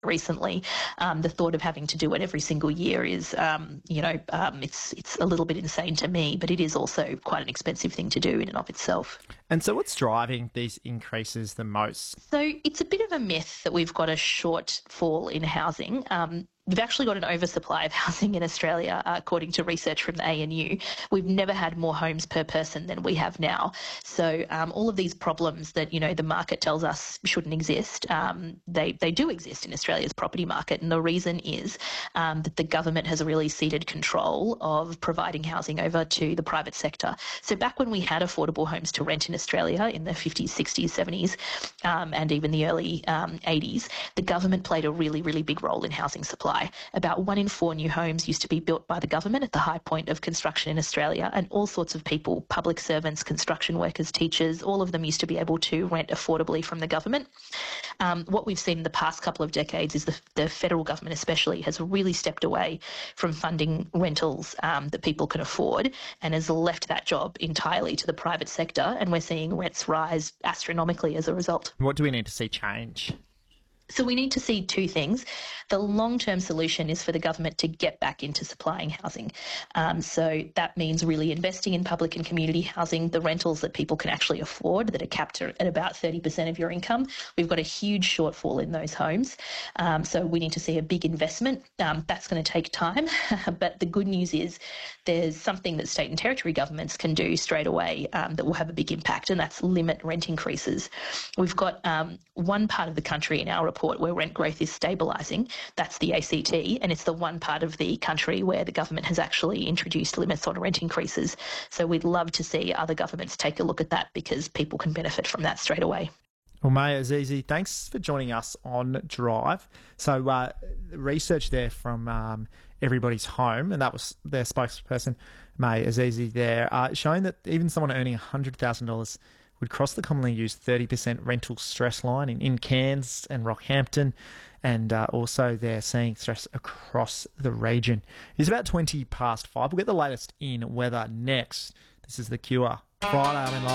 recently. The thought of having to do it every single year is, it's a little bit insane to me, but it is also quite an expensive thing to do in and of itself. And so what's driving these increases the most? So it's a bit of a myth that we've got a shortfall in housing. We've actually got an oversupply of housing in Australia, according to research from the ANU. We've never had more homes per person than we have now. So all of these problems that, the market tells us shouldn't exist, they do exist in Australia's property market. And the reason is that the government has really ceded control of providing housing over to the private sector. So back when we had affordable homes to rent in Australia in the 50s, 60s, 70s, and even the early 80s, the government played a really, really big role in housing supply. About 1 in 4 new homes used to be built by the government at the high point of construction in Australia, and all sorts of people, public servants, construction workers, teachers, all of them used to be able to rent affordably from the government. What we've seen in the past couple of decades is the federal government especially has really stepped away from funding rentals that people can afford and has left that job entirely to the private sector, and we're seeing rents rise astronomically as a result. What do we need to see change? So we need to see two things. The long-term solution is for the government to get back into supplying housing. So that means really investing in public and community housing, the rentals that people can actually afford that are capped at about 30% of your income. We've got a huge shortfall in those homes. So we need to see a big investment. That's going to take time. But the good news is there's something that state and territory governments can do straight away that will have a big impact, and that's limit rent increases. We've got one part of the country in our report where rent growth is stabilising. That's the ACT, and it's the one part of the country where the government has actually introduced limits on rent increases. So we'd love to see other governments take a look at that because people can benefit from that straight away. Well, May Azizi, thanks for joining us on Drive. So research there from Everybody's Home, and that was their spokesperson, May Azizi there, showing that even someone earning $100,000 would cross the commonly used 30% rental stress line in Cairns and Rockhampton, and also they're seeing stress across the region. It's about 20 past 5. We'll get the latest in weather next. This is The Cure. Friday, I'm in love.